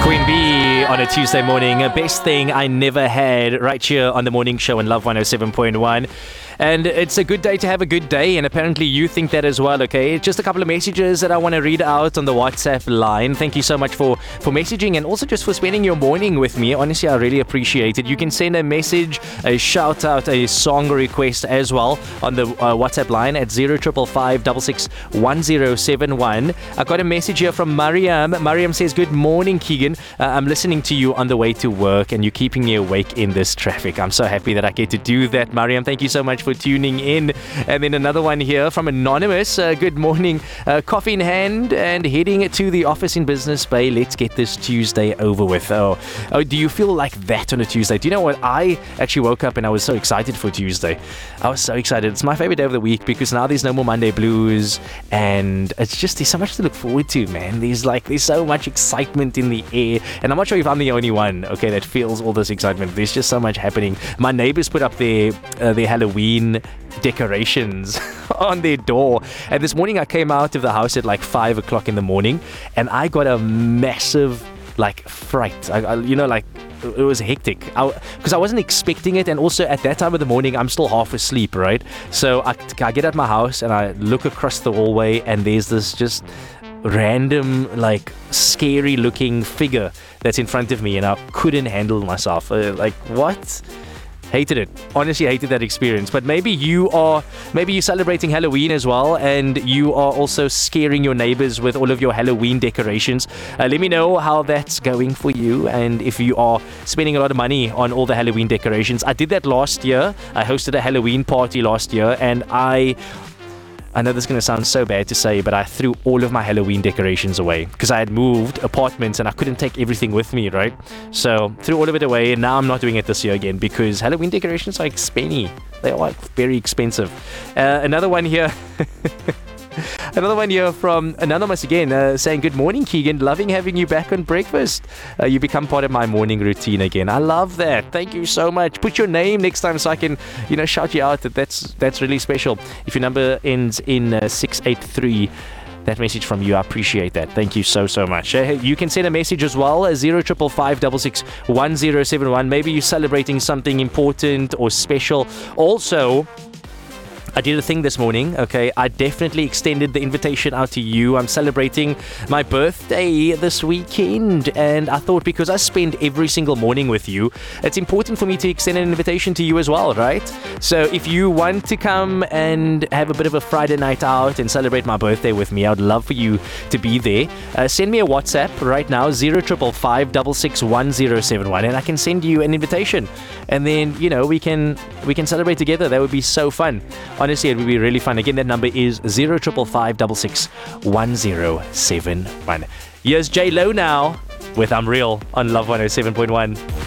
Queen Bee on a Tuesday morning. Best thing I never had right here on the morning show on Love 107.1. And it's a good day to have a good day, and apparently you think that as well, okay? Just a couple of messages that I want to read out on the WhatsApp line. Thank you so much for messaging and also just for spending your morning with me. Honestly, I really appreciate it. You can send a message, a shout out, a song request as well on the WhatsApp line at 0555661071. I got a message here from Mariam. Mariam says, good morning, Keegan. I'm listening to you on the way to work and you're keeping me awake in this traffic. I'm so happy that I get to do that, Mariam. Thank you so much for tuning in. And then another one here from Anonymous. Good morning. Coffee in hand and heading to the office in Business Bay. Let's get this Tuesday over with. Oh, do you feel like that on a Tuesday? Do you know what? I actually woke up and I was so excited for Tuesday. I was so excited. It's my favorite day of the week because now there's no more Monday blues and it's just, there's so much to look forward to, man. There's so much excitement in the air, and I'm not sure if I'm the only one, okay, that feels all this excitement. There's just so much happening. My neighbors put up their Halloween decorations on their door, and this morning I came out of the house at 5 o'clock in the morning and I got a massive fright. It was hectic because I wasn't expecting it, and also at that time of the morning I'm still half asleep, right? So I get out my house and I look across the hallway and there's this just random scary looking figure that's in front of me, and I couldn't handle myself. What? Hated it. Honestly, hated that experience. But maybe you're celebrating Halloween as well, and you are also scaring your neighbors with all of your Halloween decorations. Let me know how that's going for you, and if you are spending a lot of money on all the Halloween decorations. I did that last year. I hosted a Halloween party last year, and I know this is going to sound so bad to say, but I threw all of my Halloween decorations away because I had moved apartments and I couldn't take everything with me, right? So threw all of it away, and now I'm not doing it this year again because Halloween decorations are spenny. They are very expensive. Another one here. Another one here from Anonymous again, saying, good morning, Keegan. Loving having you back on breakfast. You become part of my morning routine again. I love that. Thank you so much. Put your name next time so I can, shout you out. That's really special. If your number ends in 683, that message from you, I appreciate that. Thank you so much. You can send a message as well, 0555661071. Maybe you're celebrating something important or special. Also, I did a thing this morning, okay? I definitely extended the invitation out to you. I'm celebrating my birthday this weekend, and I thought because I spend every single morning with you, it's important for me to extend an invitation to you as well, right? So if you want to come and have a bit of a Friday night out and celebrate my birthday with me, I would love for you to be there. Send me a WhatsApp right now, 0555661071, and I can send you an invitation. And then, we can celebrate together. That would be so fun. Honestly, it would be really fun. Again, that number is 0555661071. Here's J Lo now with I'm Real on Love 107.1.